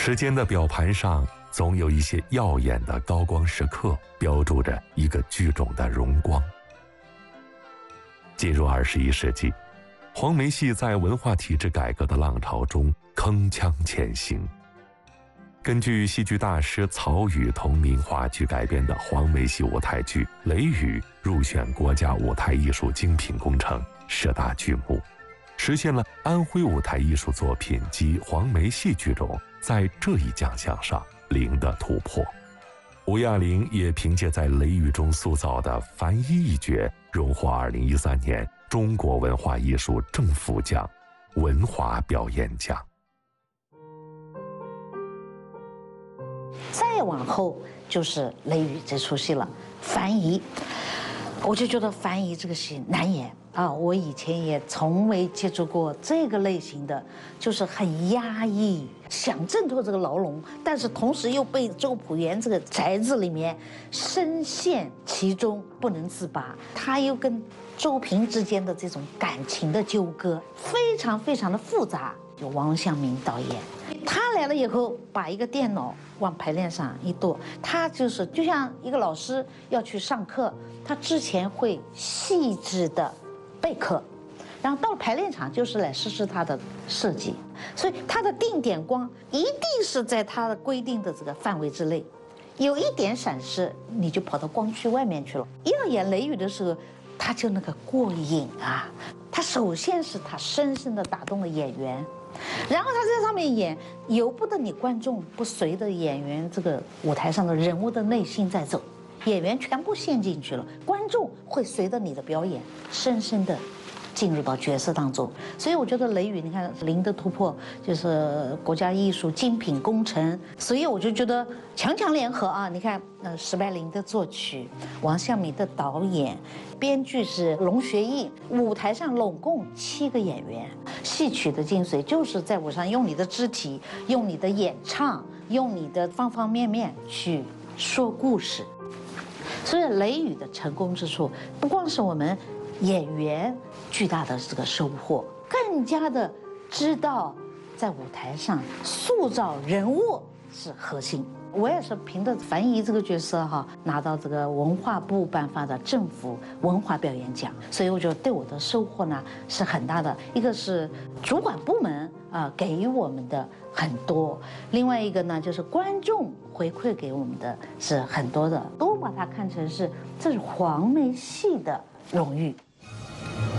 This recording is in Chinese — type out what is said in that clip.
时间的表盘上总有一些耀眼的高光时刻，标注着一个剧种的荣光。进入21世纪，黄梅戏在文化体制改革的浪潮中铿锵前行。根据戏剧大师曹禺同名话剧改编的黄梅戏舞台剧《雷雨》入选国家舞台艺术精品工程10大剧目，实现了安徽舞台艺术作品及黄梅戏剧种在这一奖项上零的突破。吴亚玲也凭借在《雷雨》中塑造的樊一一角，荣获2013年中国文化艺术正副奖文华表演奖。 再往后就是《雷雨》这出戏了，樊姨，我就觉得樊姨这个戏难演啊！我以前也从未接触过这个类型的，就是很压抑，想挣脱这个牢笼，但是同时又被周朴园这个宅子里面深陷其中不能自拔。他又跟周平之间的这种感情的纠葛，非常非常的复杂。有王向明导演，他来了以后，把一个电脑往排练上一跺，他就像一个老师要去上课，他之前会细致的备课，然后到了排练场就是来实施他的设计，所以他的定点光一定是在他的规定的这个范围之内，有一点闪失你就跑到光区外面去了。要演《雷雨》的时候，他就那个过瘾啊！他首先是他深深的打动了演员。然后他在上面演，由不得你观众不随着演员这个舞台上的人物的内心在走，演员全部陷进去了，观众会随着你的表演深深的进入到角色当中。所以我觉得《雷雨》，你看零的突破，就是国家艺术精品工程，所以我就觉得强强联合啊！你看，石白灵的作曲，王向明的导演，编剧是龙学义，舞台上拢共7个演员。戏曲的精髓就是在舞上用你的肢体，用你的演唱，用你的方方面面去说故事。所以《雷雨》的成功之处，不光是我们演员巨大的这个收获，更加的知道在舞台上塑造人物是核心。我也是凭着樊姨这个角色拿到这个文化部颁发的政府文化表演奖，所以我觉得对我的收获呢是很大的。一个是主管部门给予我们的很多，另外一个呢就是观众回馈给我们的是很多的，都把它看成这是黄梅戏的荣誉。